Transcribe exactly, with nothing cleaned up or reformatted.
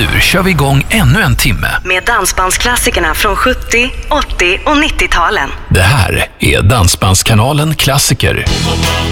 nu kör vi igång ännu en timme med dansbandsklassikerna från sjuttio, åttio och nittio-talen. Det här är Dansbandskanalen Klassiker.